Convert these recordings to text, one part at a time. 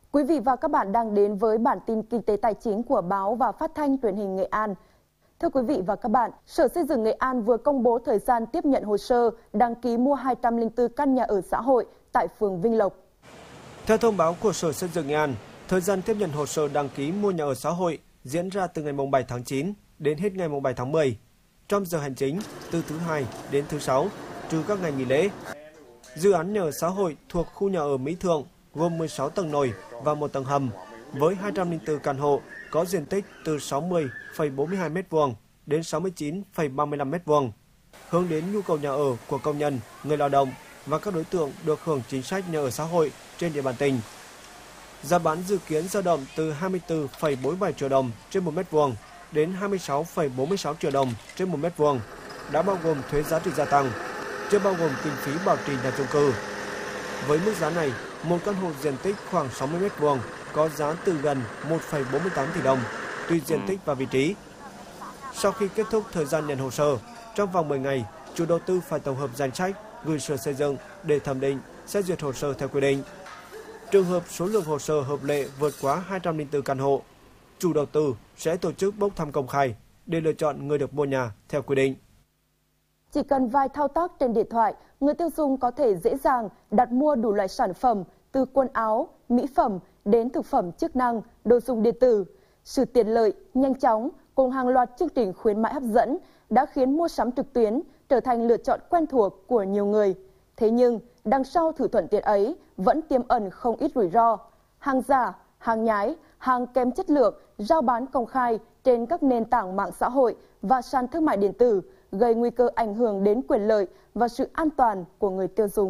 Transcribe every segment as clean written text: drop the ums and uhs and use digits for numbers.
Quý vị và các bạn đang đến với bản tin kinh tế tài chính của báo và phát thanh truyền hình Nghệ An. Thưa quý vị và các bạn, Sở Xây dựng Nghệ An vừa công bố thời gian tiếp nhận hồ sơ đăng ký mua 204 căn nhà ở xã hội tại phường Vinh Lộc. Theo thông báo của Sở Xây dựng Nghệ An, thời gian tiếp nhận hồ sơ đăng ký mua nhà ở xã hội diễn ra từ ngày 7 tháng 9 đến hết ngày 7 tháng 10, trong giờ hành chính từ thứ Hai đến thứ Sáu, trừ các ngày nghỉ lễ. Dự án nhà ở xã hội thuộc khu nhà ở Mỹ Thượng gồm 16 tầng nổi và 1 tầng hầm với 204 căn hộ có diện tích từ 60,42 m² đến 69,35 m², hướng đến nhu cầu nhà ở của công nhân, người lao động và các đối tượng được hưởng chính sách nhà ở xã hội trên địa bàn tỉnh. Giá bán dự kiến dao động từ 24,47 triệu đồng trên 1 m² đến 26,46 triệu đồng trên 1 m², đã bao gồm thuế giá trị gia tăng, chưa bao gồm kinh phí bảo trì nhà chung cư. Với mức giá này, một căn hộ diện tích khoảng 60 m² có giá từ gần 1,48 tỷ đồng, tùy diện tích và vị trí. Sau khi kết thúc thời gian nhận hồ sơ, trong vòng 10 ngày, chủ đầu tư phải tổng hợp danh sách gửi Sở Xây dựng để thẩm định, xét duyệt hồ sơ theo quy định. Trường hợp số lượng hồ sơ hợp lệ vượt quá 204 căn hộ, chủ đầu tư sẽ tổ chức bốc thăm công khai để lựa chọn người được mua nhà theo quy định. Chỉ cần vài thao tác trên điện thoại, người tiêu dùng có thể dễ dàng đặt mua đủ loại sản phẩm từ quần áo, mỹ phẩm đến thực phẩm chức năng, đồ dùng điện tử. Sự tiện lợi, nhanh chóng cùng hàng loạt chương trình khuyến mãi hấp dẫn đã khiến mua sắm trực tuyến trở thành lựa chọn quen thuộc của nhiều người. Thế nhưng, đằng sau thử thuận tiện ấy vẫn tiềm ẩn không ít rủi ro. Hàng giả, hàng nhái, hàng kém chất lượng, rao bán công khai trên các nền tảng mạng xã hội và sàn thương mại điện tử gây nguy cơ ảnh hưởng đến quyền lợi và sự an toàn của người tiêu dùng.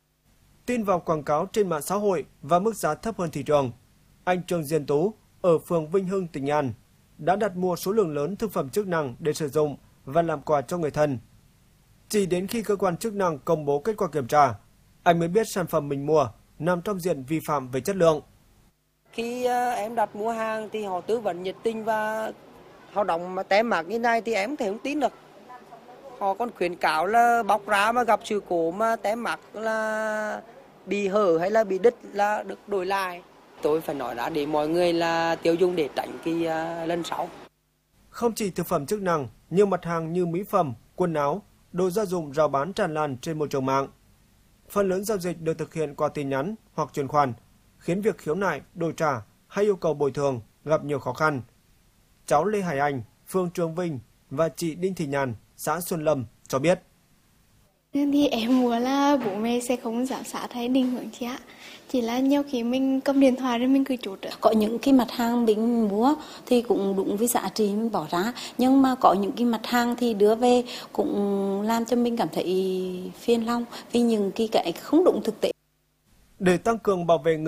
Tin vào quảng cáo trên mạng xã hội và mức giá thấp hơn thị trường, anh Trương Diên Tú ở phường Vinh Hưng, tỉnh Nghệ An đã đặt mua số lượng lớn thực phẩm chức năng để sử dụng và làm quà cho người thân. Chỉ đến khi cơ quan chức năng công bố kết quả kiểm tra, anh mới biết sản phẩm mình mua nằm trong diện vi phạm về chất lượng. Khi em đặt mua hàng thì họ tư vấn nhiệt tình và họ đóng tem mác như này thì em thể không tin được. Họ còn khuyến cáo là bóc ra mà gặp sự cố mà tem mác là bị hở hay là bị đứt là được đổi lại. Tôi phải nói ra để mọi người là tiêu dùng để tránh cái lần sau. Không chỉ thực phẩm chức năng, nhiều mặt hàng như mỹ phẩm, quần áo, đồ gia dụng rao bán tràn lan trên môi trường mạng. Phần lớn giao dịch được thực hiện qua tin nhắn hoặc chuyển khoản, khiến việc khiếu nại, đổi trả hay yêu cầu bồi thường gặp nhiều khó khăn. Cháu Lê Hải Anh, phường Trường Vinh và chị Đinh Thị Nhàn, xã Xuân Lâm cho biết. Thì em muốn là bố mẹ sẽ không giám sát hay định hướng chị ạ. Chỉ là nhiều khi mình cầm điện thoại rồi mình cứ chốt. Có những cái mặt hàng mình mua thì cũng đúng với giá trị mình bỏ ra. Nhưng mà có những cái mặt hàng thì đưa về cũng làm cho mình cảm thấy phiền lòng vì những cái không đúng thực tế. Để tăng cường bảo vệ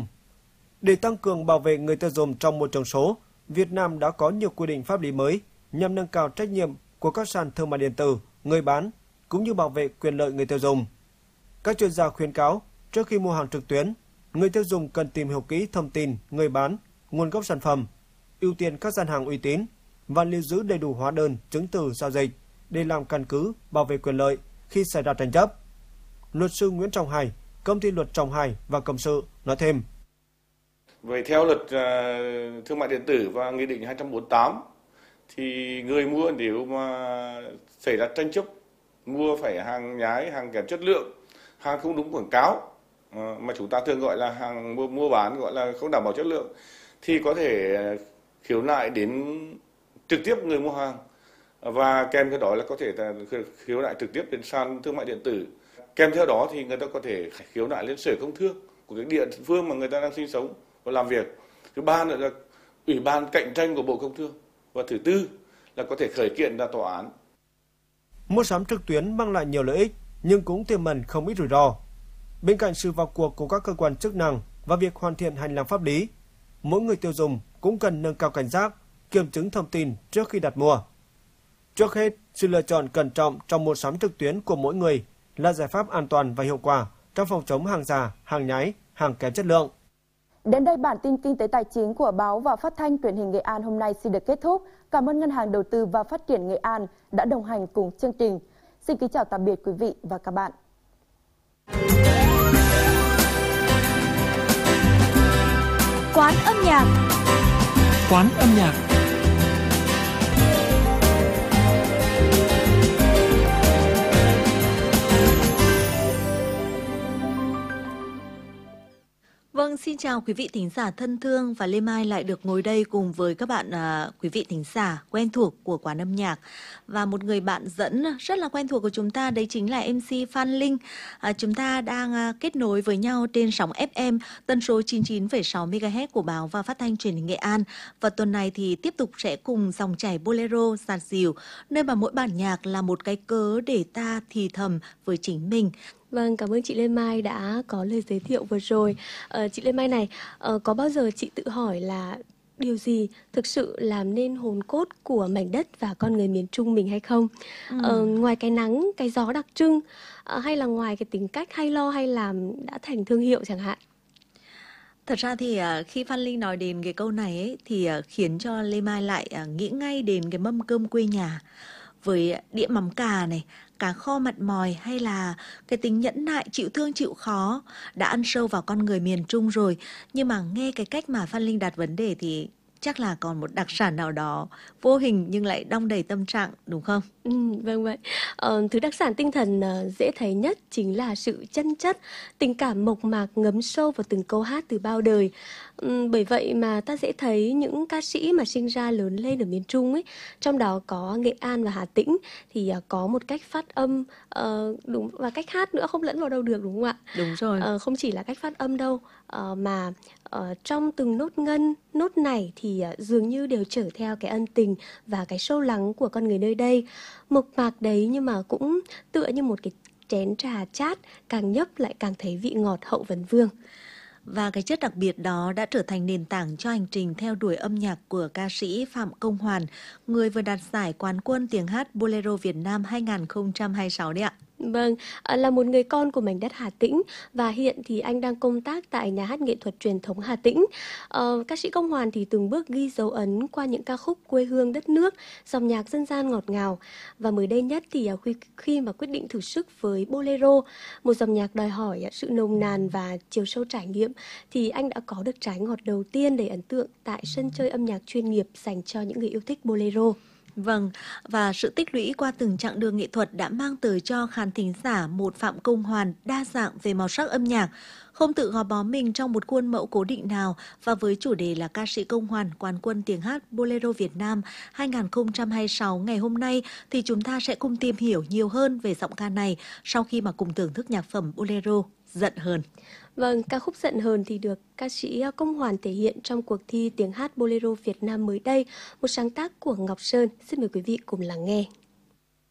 người tiêu dùng trong môi trường số, Việt Nam đã có nhiều quy định pháp lý mới nhằm nâng cao trách nhiệm của các sàn thương mại điện tử, người bán cũng như bảo vệ quyền lợi người tiêu dùng. Các chuyên gia khuyến cáo, trước khi mua hàng trực tuyến, người tiêu dùng cần tìm hiểu kỹ thông tin người bán, nguồn gốc sản phẩm, ưu tiên các gian hàng uy tín và lưu giữ đầy đủ hóa đơn, chứng từ giao dịch để làm căn cứ bảo vệ quyền lợi khi xảy ra tranh chấp. Luật sư Nguyễn Trọng Hải, công ty luật Trọng Hải và Cộng sự nói thêm. Vậy theo luật thương mại điện tử và nghị định 248 thì người mua nếu mà xảy ra tranh chấp mua phải hàng nhái, hàng kém chất lượng, hàng không đúng quảng cáo mà chúng ta thường gọi là hàng mua bán gọi là không đảm bảo chất lượng thì có thể khiếu nại đến trực tiếp người mua hàng và kèm theo đó là có thể khiếu nại trực tiếp đến sàn thương mại điện tử. Kèm theo đó thì người ta có thể khiếu nại lên Sở Công Thương của cái địa phương mà người ta đang sinh sống và làm việc. Thứ ba nữa là Ủy ban cạnh tranh của Bộ Công Thương và thứ tư là có thể khởi kiện ra tòa án. Mua sắm trực tuyến mang lại nhiều lợi ích nhưng cũng tiềm ẩn không ít rủi ro. Bên cạnh sự vào cuộc của các cơ quan chức năng và việc hoàn thiện hành lang pháp lý, mỗi người tiêu dùng cũng cần nâng cao cảnh giác, kiểm chứng thông tin trước khi đặt mua. Trước hết, sự lựa chọn cẩn trọng trong mua sắm trực tuyến của mỗi người là giải pháp an toàn và hiệu quả trong phòng chống hàng giả, hàng nhái, hàng kém chất lượng. Đến đây bản tin kinh tế tài chính của báo và phát thanh truyền hình Nghệ An hôm nay xin được kết thúc. Cảm ơn Ngân hàng Đầu tư và Phát triển Nghệ An đã đồng hành cùng chương trình. Xin kính chào tạm biệt quý vị và các bạn. Quán âm nhạc. Quán âm nhạc. Vâng, xin chào quý vị thính giả thân thương, và Lê Mai lại được ngồi đây cùng với các bạn quý vị thính giả quen thuộc của Quán âm nhạc. Và một người bạn dẫn rất là quen thuộc của chúng ta đấy chính là MC Phan Linh. Chúng ta đang kết nối với nhau trên sóng FM tần số 99,6 MHz của Báo và Phát thanh Truyền hình Nghệ An. Và tuần này thì tiếp tục sẽ cùng dòng chảy bolero dạt dìu, nơi mà mỗi bản nhạc là một cái cớ để ta thì thầm với chính mình. Vâng, cảm ơn chị Lê Mai đã có lời giới thiệu vừa rồi. Chị Lê Mai này, có bao giờ chị tự hỏi là điều gì thực sự làm nên hồn cốt của mảnh đất và con người miền Trung mình hay không? Ngoài cái nắng, cái gió đặc trưng, hay là ngoài cái tính cách hay lo hay làm đã thành thương hiệu chẳng hạn? Thật ra thì khi Phan Linh nói đến cái câu này ấy, thì khiến cho Lê Mai lại nghĩ ngay đến cái mâm cơm quê nhà với đĩa mắm cà này, cá kho mặn mòi, hay là cái tính nhẫn nại, chịu thương chịu khó đã ăn sâu vào con người miền Trung rồi. Nhưng mà nghe cái cách mà Phan Linh đặt vấn đề thì chắc là còn một đặc sản nào đó vô hình nhưng lại đong đầy tâm trạng, đúng không? Vâng vậy. Thứ đặc sản tinh thần dễ thấy nhất chính là sự chân chất, tình cảm mộc mạc ngấm sâu vào từng câu hát từ bao đời. Bởi vậy mà ta dễ thấy những ca sĩ mà sinh ra lớn lên ở miền Trung ấy, trong đó có Nghệ An và Hà Tĩnh, thì có một cách phát âm đúng, và cách hát nữa không lẫn vào đâu được, đúng không ạ? Đúng rồi. Không chỉ là cách phát âm đâu, mà trong từng nốt ngân, nốt này thì dường như đều chở theo cái ân tình và cái sâu lắng của con người nơi đây. Mộc mạc đấy, nhưng mà cũng tựa như một cái chén trà chát, càng nhấp lại càng thấy vị ngọt hậu vấn vương. Và cái chất đặc biệt đó đã trở thành nền tảng cho hành trình theo đuổi âm nhạc của ca sĩ Phạm Công Hoàn, người vừa đạt giải quán quân tiếng hát Bolero Việt Nam 2026 đấy ạ. Vâng, là một người con của mảnh đất Hà Tĩnh, và hiện thì anh đang công tác tại Nhà hát nghệ thuật truyền thống Hà Tĩnh. Ca sĩ Công Hoàn thì từng bước ghi dấu ấn qua những ca khúc quê hương đất nước, dòng nhạc dân gian ngọt ngào. Và mới đây nhất thì khi mà quyết định thử sức với Bolero, một dòng nhạc đòi hỏi sự nồng nàn và chiều sâu trải nghiệm, thì anh đã có được trái ngọt đầu tiên đầy ấn tượng tại sân chơi âm nhạc chuyên nghiệp dành cho những người yêu thích Bolero. Vâng, và sự tích lũy qua từng chặng đường nghệ thuật đã mang tới cho khán thính giả một Phạm Công Hoàn đa dạng về màu sắc âm nhạc, không tự gò bó mình trong một khuôn mẫu cố định nào. Và với chủ đề là ca sĩ Công Hoàn quán quân tiếng hát Bolero Việt Nam 2026 ngày hôm nay, thì chúng ta sẽ cùng tìm hiểu nhiều hơn về giọng ca này sau khi mà cùng thưởng thức nhạc phẩm Bolero Giận Hờn. Vâng, ca khúc Giận Hờn thì được ca sĩ Công Hoàn thể hiện trong cuộc thi tiếng hát Bolero Việt Nam mới đây, một sáng tác của Ngọc Sơn. Xin mời quý vị cùng lắng nghe.